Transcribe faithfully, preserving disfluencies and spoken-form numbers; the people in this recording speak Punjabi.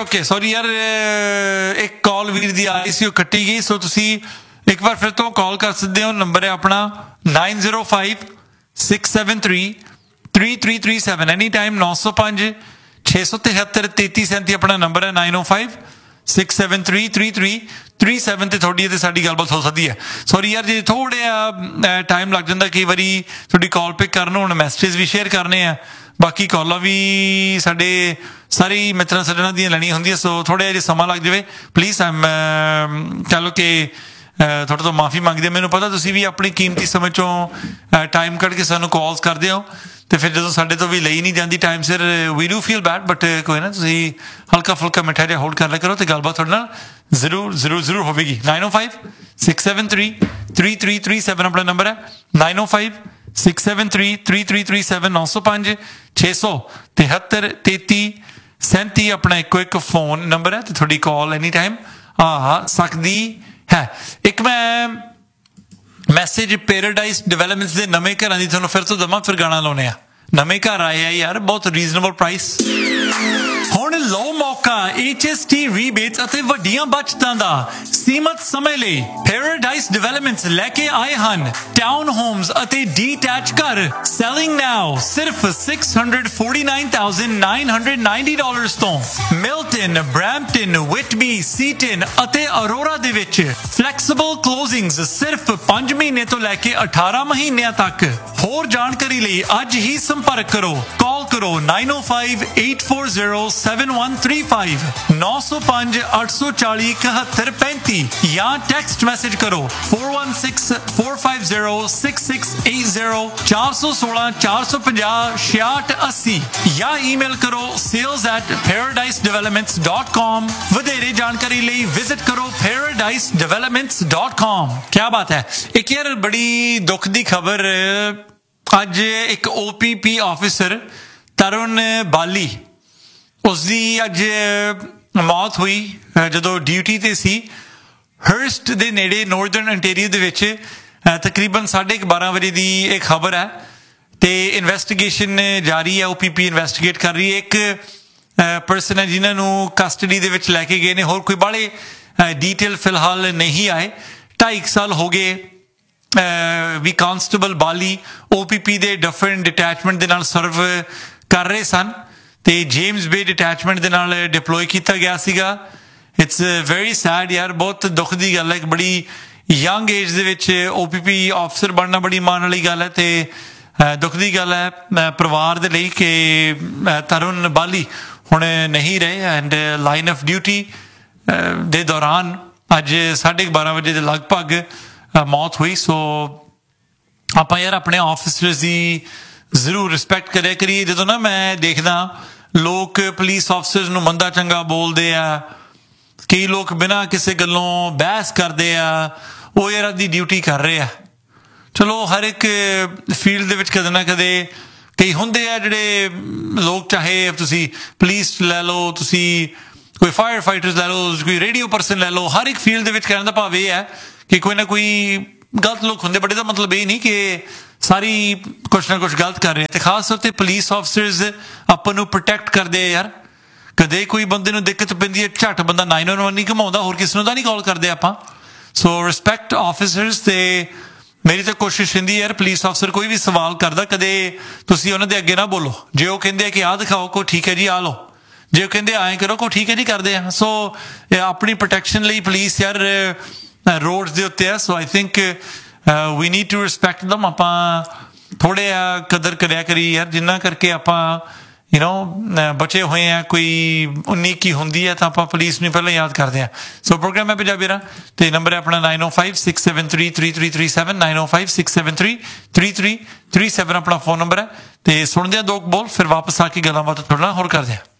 ਓਕੇ ਸੌਰੀ ਯਾਰ ਇੱਕ ਕਾਲ ਵੀਰ ਦੀ ਆ ਰਹੀ ਸੀ ਉਹ ਕੱਟੀ ਗਈ ਸੋ ਤੁਸੀਂ ਇੱਕ ਵਾਰ ਫਿਰ ਤੋਂ ਕਾਲ ਕਰ ਸਕਦੇ ਹੋ ਨੰਬਰ ਹੈ ਆਪਣਾ nine zero five six seven three three three three seven any time ਨੌ ਸੌ ਪੰਜ ਛੇ ਸੌ ਤਿਹੱਤਰ ਤੇਤੀ ਸੈਂਤੀ ਆਪਣਾ ਨੰਬਰ ਹੈ ਨਾਈਨ ਓ five six seven three three three three seven ਤੇ ਤੁਹਾਡੀ ਅਤੇ ਸਾਡੀ ਗੱਲਬਾਤ ਹੋ ਸਕਦੀ ਹੈ ਸੌਰੀ ਯਾਰ ਜੇ ਥੋੜ੍ਹਾ ਟਾਈਮ ਲੱਗ ਜਾਂਦਾ ਕਈ ਵਾਰੀ ਤੁਹਾਡੀ ਕਾਲ ਪਿਕ ਕਰਨ ਹੁਣ ਮੈਸੇਜ ਵੀ ਸ਼ੇਅਰ ਕਰਨੇ ਆ ਬਾਕੀ ਕਾਲਾਂ ਵੀ ਸਾਡੇ ਸਾਰੇ ਮਿੱਤਰਾਂ ਸੱਜਣਾਂ ਦੀਆਂ ਲੈਣੀਆਂ ਹੁੰਦੀਆਂ ਸੋ ਥੋੜ੍ਹਾ ਜਿਹਾ ਸਮਾਂ ਲੱਗ ਜਾਵੇ ਪਲੀਜ਼ ਆਮ ਕਹਿ ਲਓ ਕਿ ਤੁਹਾਡੇ ਤੋਂ ਮਾਫੀ ਮੰਗਦੇ ਮੈਨੂੰ ਪਤਾ ਤੁਸੀਂ ਵੀ ਆਪਣੀ ਕੀਮਤੀ ਸਮੇਂ 'ਚੋਂ ਟਾਈਮ ਕੱਢ ਕੇ ਸਾਨੂੰ ਕਾਲਸ ਕਰਦੇ ਹੋ ਅਤੇ ਫਿਰ ਜਦੋਂ ਸਾਡੇ ਤੋਂ ਵੀ ਲਈ ਨਹੀਂ ਜਾਂਦੀ ਟਾਈਮ ਸਿਰ ਵੀ ਡੂ ਫੀਲ ਬੈਡ ਬਟ ਕੋਈ ਨਾ ਤੁਸੀਂ ਹਲਕਾ ਫੁਲਕਾ ਮਿੱਠਾ ਜਿਹਾ ਹੋਲਡ ਕਰ ਲਿਆ ਕਰੋ ਅਤੇ ਗੱਲਬਾਤ ਤੁਹਾਡੇ ਨਾਲ ਜ਼ਰੂਰ ਜ਼ਰੂਰ ਜ਼ਰੂਰ ਹੋਵੇਗੀ ਨਾਈਨ ਓ five six seven three three three three seven ਆਪਣਾ ਨੰਬਰ ਹੈ ਨਾਈਨ ਓ five six seven three three three three seven ਨੌ ਸੌ ਪੰਜ ਛੇ ਸੌ ਤਿਹੱਤਰ ਤੇਤੀ ਸੈਂਤੀ ਆਪਣਾ ਇੱਕੋ ਇੱਕ ਫੋਨ ਨੰਬਰ ਹੈ ਅਤੇ ਤੁਹਾਡੀ ਕਾਲ ਐਨੀ ਟਾਈਮ ਆ ਸਕਦੀ ਹੈ ਇੱਕ ਮੈਂ ਮੈਸੇਜ ਪੈਰਾਡਾਈਜ਼ ਡਿਵੈਲਪਮੈਂਟਸ ਦੇ ਨਵੇਂ ਘਰਾਂ ਦੀ ਤੁਹਾਨੂੰ ਫਿਰ ਤੋਂ ਦੇਵਾਂ ਫਿਰ ਗਾਣਾ ਲਾਉਣੇ ਆ ਨਵੇਂ ਘਰ ਆਏ ਆ ਯਾਰ ਬਹੁਤ ਰੀਜ਼ਨੇਬਲ ਪ੍ਰਾਈਸ ਹੁਣ ਲਓ ਮੌਕਾ ਐਚ ਐਸ ਟੀ ਰੀਬੇਟਸ ਅਤੇ ਵੱਡੀਆਂ ਬਚਤਾਂ ਦਾ ਸੀਮਤ ਸਮੇਂ ਲਈ ਪੈਰਾਡਾਈਜ਼ ਡਿਵੈਲਪਮੈਂਟਸ ਲੈ ਕੇ ਆਏ ਹਨ ਟਾਊਨ ਹੋਮਸ ਅਤੇ ਡੀਟੈਚ ਘਰ ਸੈਲਿੰਗ ਨਾਓ ਸਿਰਫ six hundred forty nine thousand nine hundred ninety dollars ਤੋਂ ਮਿਲਟਨ ਬਰੈਂਪਟਨ ਵਿਟਬੀ ਸੀਟਨ ਅਤੇ ਅਰੋਰਾ ਦੇ ਵਿੱਚ ਫਲੈਕਸੀਬਲ ਕਲੋਜ਼ਿੰਗਸ ਸਿਰਫ ਪੰਜ ਮਹੀਨੇ ਤੋਂ ਲੈ ਕੇ ਅਠਾਰਾਂ ਮਹੀਨਿਆਂ ਤੱਕ ਹੋਰ ਜਾਣਕਾਰੀ ਲਈ ਅੱਜ ਹੀ ਸੰਪਰਕ ਕਰੋ ਕਾਲ ਕਰੋ ਨਾਈਨ ਓ five eight four zero seven one three five ਨੌ ਸੌ ਪੰਜ ਅੱਠ ਸੌ ਚਾਲੀ ਇਕਹੱਤਰ ਪੈਂਤੀ ਜਾਂ ਟੈਕਸਟ ਮੈਸੇਜ ਕਰੋ four one six four five zero six six eight zero ਚਾਰ ਸੌ ਸੋਲਾਂ ਚਾਰ ਸੌ ਪੰਜਾਹ ਛਿਆਹਠ ਅੱਸੀ ਜਾਂ ਈਮੇਲ ਕਰੋ sales at paradise developments dot com ਵਧੇਰੇ ਜਾਣਕਾਰੀ ਲਈ ਵਿਜ਼ਿਟ ਕਰੋ paradise developments dot com ਕਿਆ ਬਾਤ ਹੈ ਇੱਕ ਯਾਰ ਬੜੀ ਦੁੱਖ ਦੀ ਖਬਰ ਅੱਜ ਇੱਕ ਓ ਪੀ ਪੀ ਆਫਿਸਰ ਤਰੁਣ ਬਾਲੀ ਉਸਦੀ ਅੱਜ ਮੌਤ ਹੋਈ ਜਦੋਂ ਡਿਊਟੀ 'ਤੇ ਸੀ ਹਰਸਟ ਦੇ ਨੇੜੇ ਨੌਰਦਰਨ ਅੰਟੇਰੀਓ ਦੇ ਵਿੱਚ ਤਕਰੀਬਨ ਸਾਢੇ ਕੁ ਬਾਰਾਂ ਵਜੇ ਦੀ ਇਹ ਖਬਰ ਹੈ ਅਤੇ ਇਨਵੈਸਟੀਗੇਸ਼ਨ ਜਾਰੀ ਹੈ ਓ ਪੀ ਪੀ ਇਨਵੈਸਟੀਗੇਟ ਕਰ ਰਹੀ ਹੈ ਇੱਕ ਪਰਸਨ ਹੈ ਜਿਨ੍ਹਾਂ ਨੂੰ ਕਸਟਡੀ ਦੇ ਵਿੱਚ ਲੈ ਕੇ ਗਏ ਨੇ ਹੋਰ ਕੋਈ ਬਾਹਲੇ ਡੀਟੇਲ ਫਿਲਹਾਲ ਨਹੀਂ ਆਏ ਢਾਈ ਕੁ ਸਾਲ ਹੋ ਗਏ ਵੀ ਕਾਂਸਟੇਬਲ ਬਾਲੀ ਓ ਪੀ ਪੀ ਦੇ ਡਿਫਰੈਂਟ ਡਿਟੈਚਮੈਂਟ ਦੇ ਨਾਲ ਸਰਵ ਕਰ ਰਹੇ ਸਨ ਅਤੇ ਜੇਮਸ ਬੇ ਡਿਟੈਚਮੈਂਟ ਦੇ ਨਾਲ ਡਿਪਲੋਏ ਕੀਤਾ ਗਿਆ ਸੀਗਾ ਇਟਸ ਵੈਰੀ ਸੈਡ ਯਾਰ ਬਹੁਤ ਦੁੱਖ ਦੀ ਗੱਲ ਹੈ ਇੱਕ ਬੜੀ ਯੰਗ ਏਜ ਦੇ ਵਿੱਚ ਓ ਪੀ ਪੀ ਆਫਿਸਰ ਬਣਨਾ ਬੜੀ ਮਾਣ ਵਾਲੀ ਗੱਲ ਹੈ ਅਤੇ ਦੁੱਖ ਦੀ ਗੱਲ ਹੈ ਪਰਿਵਾਰ ਦੇ ਲਈ ਕਿ ਤਰੁਣ ਬਾਲੀ ਹੁਣ ਨਹੀਂ ਰਹੇ ਐਂਡ ਲਾਈਨ ਆਫ ਡਿਊਟੀ ਦੇ ਦੌਰਾਨ ਅੱਜ ਸਾਢੇ ਕੁ ਬਾਰਾਂ ਵਜੇ ਦੇ ਲਗਭਗ ਮੌਤ ਹੋਈ ਸੋ ਆਪਾਂ ਯਾਰ ਆਪਣੇ ਆਫਿਸਰਸ ਦੀ ਜ਼ਰੂਰ ਰਿਸਪੈਕਟ ਕਰਿਆ ਕਰੀਏ ਜਦੋਂ ਨਾ ਮੈਂ ਦੇਖਦਾ ਲੋਕ ਪੁਲਿਸ ਆਫਿਸਰਸ ਨੂੰ ਮੰਦਾ ਚੰਗਾ ਬੋਲਦੇ ਆ ਕਈ ਲੋਕ ਬਿਨਾਂ ਕਿਸੇ ਗੱਲੋਂ ਬਹਿਸ ਕਰਦੇ ਆ ਉਹ ਯਾਰ ਆਪਦੀ ਡਿਊਟੀ ਕਰ ਰਹੇ ਆ ਚਲੋ ਹਰ ਇੱਕ ਫੀਲਡ ਦੇ ਵਿੱਚ ਕਦੇ ਨਾ ਕਦੇ ਕਈ ਹੁੰਦੇ ਆ ਜਿਹੜੇ ਲੋਕ ਚਾਹੇ ਤੁਸੀਂ ਪੁਲਿਸ ਲੈ ਲਓ ਤੁਸੀਂ ਕੋਈ ਫਾਇਰ ਫਾਈਟਰਸ ਲੈ ਲਓ ਕੋਈ ਰੇਡੀਓ ਪਰਸਨ ਲੈ ਲਓ ਹਰ ਇੱਕ ਫੀਲਡ ਦੇ ਵਿੱਚ ਕਹਿਣ ਦਾ ਭਾਵ ਇਹ ਹੈ ਕਿ ਕੋਈ ਨਾ ਕੋਈ ਗਲਤ ਲੋਕ ਹੁੰਦੇ ਬਟ ਇਹਦਾ ਮਤਲਬ ਇਹ ਨਹੀਂ ਕਿ ਸਾਰੀ ਕੁਛ ਨਾ ਕੁਛ ਗਲਤ ਕਰ ਰਹੇ ਅਤੇ ਖਾਸ ਤੌਰ 'ਤੇ ਪੁਲਿਸ ਆਫਿਸਰਸ ਆਪਾਂ ਨੂੰ ਪ੍ਰੋਟੈਕਟ ਕਰਦੇ ਆ ਯਾਰ ਕਦੇ ਕੋਈ ਬੰਦੇ ਨੂੰ ਦਿੱਕਤ ਪੈਂਦੀ ਹੈ ਝੱਟ ਬੰਦਾ ਨਾਈਨ ਵਨ ਵਨ ਨਹੀਂ ਘੁਮਾਉਂਦਾ ਹੋਰ ਕਿਸੇ ਨੂੰ ਤਾਂ ਨਹੀਂ ਕਾਲ ਕਰਦੇ ਆਪਾਂ ਸੋ ਰਿਸਪੈਕਟ ਆਫਿਸਰਸ ਅਤੇ ਮੇਰੀ ਤਾਂ ਕੋਸ਼ਿਸ਼ ਹੁੰਦੀ ਯਾਰ ਪੁਲਿਸ ਆਫਿਸਰ ਕੋਈ ਵੀ ਸਵਾਲ ਕਰਦਾ ਕਦੇ ਤੁਸੀਂ ਉਹਨਾਂ ਦੇ ਅੱਗੇ ਨਾ ਬੋਲੋ ਜੇ ਉਹ ਕਹਿੰਦੇ ਆ ਕਿ ਆਹ ਦਿਖਾਓ ਕੋਈ ਠੀਕ ਹੈ ਜੀ ਆਹ ਲਓ ਜੇ ਉਹ ਕਹਿੰਦੇ ਐਂ ਕਰੋ ਕੋਈ ਠੀਕ ਹੈ ਜੀ ਕਰਦੇ ਆ ਸੋ ਆਪਣੀ ਪ੍ਰੋਟੈਕਸ਼ਨ ਲਈ ਪੁਲਿਸ ਯਾਰ ਰੋਡਸ ਦੇ ਉੱਤੇ ਆ ਸੋ I think we need to respect ਦਮ ਆਪਾਂ ਥੋੜ੍ਹੇ ਜਿਹਾ ਕਦਰ ਕਰਿਆ ਕਰੀ ਯਾਰ ਜਿੰਨਾ ਕਰਕੇ ਆਪਾਂ ਯੂ ਨੋ ਬਚੇ ਹੋਏ ਆ ਕੋਈ ਉੱਨੀ ਕੀ ਹੁੰਦੀ ਹੈ ਤਾਂ ਆਪਾਂ ਪੁਲਿਸ ਨੂੰ ਪਹਿਲਾਂ ਯਾਦ ਕਰਦੇ ਹਾਂ ਸੋ ਪ੍ਰੋਗਰਾਮ ਹੈ ਪੰਜਾਬੀ ਰਾ ਅਤੇ ਨੰਬਰ ਹੈ ਆਪਣਾ ਨਾਈਨ ਓ five six seven three three three three seven nine ਓ five six seven three three three three seven ਆਪਣਾ ਫੋਨ ਨੰਬਰ ਹੈ ਅਤੇ ਸੁਣਦੇ ਹਾਂ ਦੋ ਕੁ ਬੋਲ ਫਿਰ ਵਾਪਸ ਆ ਕੇ ਗੱਲਾਂ ਬਾਤਾਂ ਤੁਹਾਡੇ ਨਾਲ ਹੋਰ ਕਰਦੇ ਹਾਂ